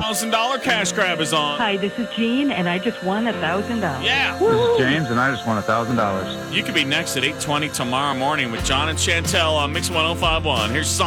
$1,000 cash grab is on. Hi, this is Jean, and I just won $1,000. Yeah. This is James, and I just won $1,000. You could be next at 8:20 tomorrow morning with John and Chantel on Mix 1051. Here's